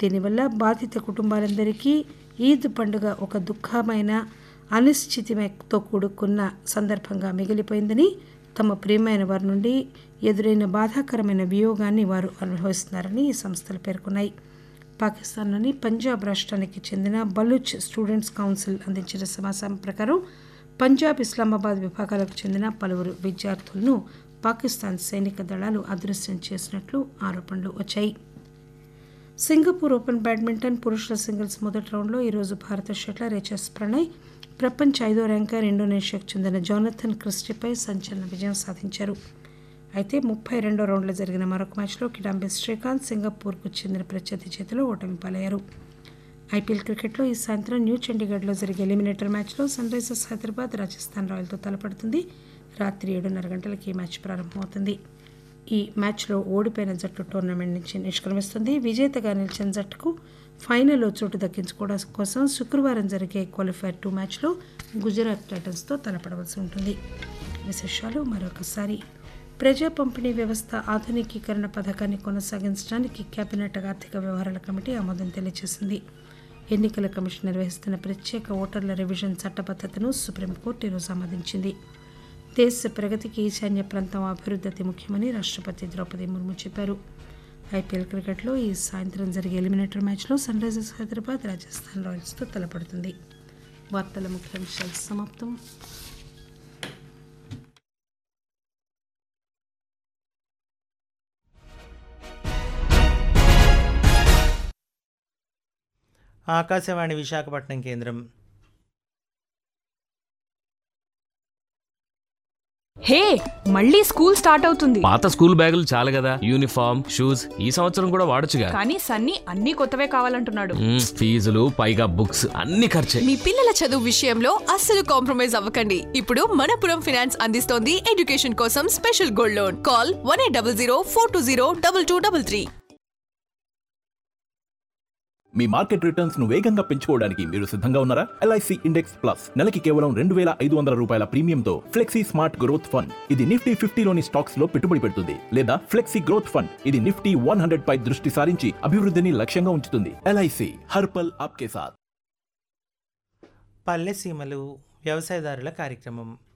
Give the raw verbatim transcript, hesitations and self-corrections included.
దీనివల్ల బాధిత కుటుంబాలందరికీ ఈద్ పండుగ ఒక దుఃఖమైన అనిశ్చితితో కూడుకున్న సందర్భంగా మిగిలిపోయిందని, తమ ప్రియమైన వారి నుండి ఎదురైన బాధాకరమైన వియోగాన్ని వారు అనుభవిస్తున్నారని ఈ సంస్థలు పేర్కొన్నాయి. పాకిస్తాన్లోని పంజాబ్ రాష్ట్రానికి చెందిన బలూచ్ స్టూడెంట్స్ కౌన్సిల్ అందించిన సమాచారం ప్రకారం పంజాబ్, ఇస్లామాబాద్ విభాగాలకు చెందిన పలువురు విద్యార్థులను పాకిస్తాన్ సైనిక దళాలు అదృశ్యం చేసినట్లు ఆరోపణలు వచ్చాయి. సింగపూర్ ఓపెన్ బ్యాడ్మింటన్ పురుషుల సింగిల్స్ మొదటి రౌండ్లో ఈరోజు భారత షట్లర్ హెచ్ఎస్ ప్రణయ్ ప్రపంచ ఐదో ర్యాంకర్ ఇండోనేషియాకు చెందిన జోనథన్ క్రిస్టీపై సంచలన విజయం సాధించారు. అయితే ముప్పై రెండో రౌండ్లో జరిగిన మరొక మ్యాచ్లో కిడాంబి శ్రీకాంత్ సింగపూర్కు చెందిన ప్రత్యర్థి చేతిలో ఓటమి పాలయ్యారు. ఐపీఎల్ క్రికెట్లో ఈ సాయంత్రం న్యూ చండీగఢ్లో జరిగే ఎలిమినేటర్ మ్యాచ్లో సన్ రైజర్స్ హైదరాబాద్ రాజస్థాన్ రాయల్తో తలపడుతుంది. రాత్రి ఏడున్నర గంటలకి ఈ మ్యాచ్ ప్రారంభమవుతుంది. ఈ మ్యాచ్లో ఓడిపోయిన జట్టు టోర్నమెంట్ నుంచి నిష్క్రమిస్తుంది. విజేతగా నిలిచిన జట్టుకు ఫైనల్లో చోటు దక్కించుకోవడం కోసం శుక్రవారం జరిగే క్వాలిఫైర్ టూ మ్యాచ్లో గుజరాత్ టైటన్స్తో తలపడవలసి ఉంటుంది. విశేషాలు మరొకసారి. ప్రజా పంపిణీ వ్యవస్థ ఆధునికీకరణ పథకాన్ని కొనసాగించడానికి కేబినెట్ ఆర్థిక వ్యవహారాల కమిటీ ఆమోదం తెలియజేసింది. ఎన్నికల కమిషన్ నిర్వహిస్తున్న ప్రత్యేక ఓటర్ల రివిజన్ చట్టబద్ధతను సుప్రీంకోర్టు ఈరోజు ఆమోదించింది. దేశ ప్రగతికి ఈశాన్య ప్రాంతం అభివృద్ధి అతి ముఖ్యమని రాష్ట్రపతి ద్రౌపది ముర్ము చెప్పారు. ఐపీఎల్ క్రికెట్లో ఈ సాయంత్రం జరిగే ఎలిమినేటర్ మ్యాచ్లో సన్ రైజర్స్ హైదరాబాద్ రాజస్థాన్ రాయల్స్తో తలపడుతుంది. వార్తల ముఖ్యాంశాలు సమాప్తం. ఆకాశవాణి విశాఖపట్నం కేంద్రం. హే, మళ్ళీ స్కూల్ స్టార్ట్ అవుతుంది. పాత స్కూల్ బ్యాగులు చాలు కదా, యూనిఫామ్, షూస్ ఈ సంవత్సరం కూడా వాడొచ్చుగా. కానీ సన్నీ అన్ని కొత్తవే కావాలంటున్నాడు. మ్మ్, ఫీజులు పైగా బుక్స్ అన్ని ఖర్చే. మీ పిల్లల చదువు విషయంలో అస్సలు కాంప్రమైజ్ అవ్వకండి. ఇప్పుడు మనపురం ఫైనాన్స్ అందిస్తోంది ఎడ్యుకేషన్ కోసం special gold loan. Call one eight double zero four two zero double two double three. మీ మార్కెట్ రిటర్న్స్ ను వేగంగా పెంచుకోవడానికి మీరు సిద్ధంగా ఉన్నారా? ఎల్ఐసి ఇండెక్స్ ప్లస్ నెలకి కేవలం రెండు వేల ఐదు వందల రూపాయల ప్రీమియంతో ఫ్లెక్సీ స్మార్ట్ గ్రోత్ ఫండ్. ఇది నిఫ్టీ ఫిఫ్టీలోని స్టాక్స్ లో పెట్టుబడి పెడుతుంది. లేదా ఫ్లెక్సీ గ్రోత్ ఫండ్, ఇది నిఫ్టీ వన్ హండ్రెడ్ పై దృష్టి సారించి అభివృద్ధిని లక్ష్యంగా ఉంచుతుంది. ఎల్ఐసి హర్పల్ ఆప్కే సాత్. పల్లె సీమలు వ్యవసాయదారుల కార్యక్రమం.